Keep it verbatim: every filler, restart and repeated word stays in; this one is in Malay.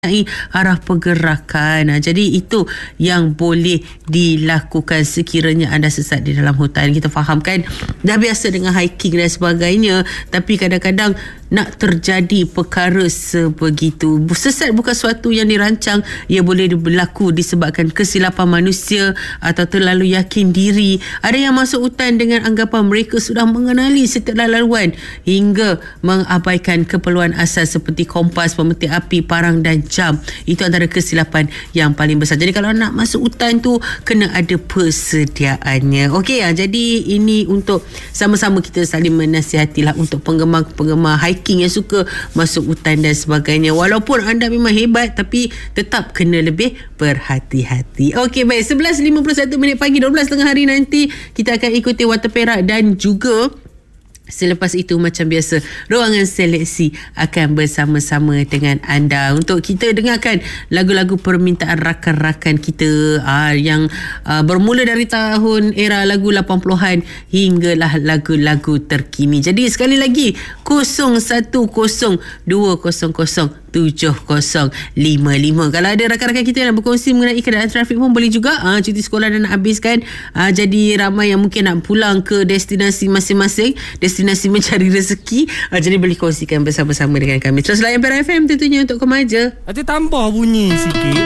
arah pergerakan. Jadi itu yang boleh dilakukan sekiranya anda sesat di dalam hutan. Kita fahamkan dah biasa dengan hiking dan sebagainya, tapi kadang-kadang nak terjadi perkara sebegitu. Sesat bukan sesuatu yang dirancang, ia boleh berlaku disebabkan kesilapan manusia atau terlalu yakin diri. Ada yang masuk hutan dengan anggapan mereka sudah mengenali setiap laluan hingga mengabaikan keperluan asas seperti kompas, pemetik api, parang dan jam. Itu antara kesilapan yang paling besar. Jadi kalau nak masuk hutan tu kena ada persediaannya. Okey ya, jadi ini untuk sama-sama kita saling menasihatilah untuk penggemar-penggemar hiking yang suka masuk hutan dan sebagainya. Walaupun anda memang hebat, tapi tetap kena lebih berhati-hati. Okey, baik, sebelas lima puluh satu minit pagi, dua belas tengah hari nanti kita akan ikuti Warta Perak dan juga selepas itu macam biasa ruangan seleksi akan bersama-sama dengan anda untuk kita dengarkan lagu-lagu permintaan rakan-rakan kita aa, yang aa, bermula dari tahun era lagu lapan puluhan hinggalah lagu-lagu terkini. Jadi sekali lagi kosong satu kosong dua kosong kosong tujuh kosong lima lima. Kalau ada rakan-rakan kita yang berkongsi mengenai keadaan trafik pun boleh juga. Ha, cuti sekolah dah nak habiskan. Ha, jadi ramai yang mungkin nak pulang ke destinasi masing-masing, destinasi mencari rezeki. Ha, jadi boleh kongsikan bersama-sama dengan kami. Terus layan Perak F M tentunya untuk kemaja. Ada tambah bunyi sikit.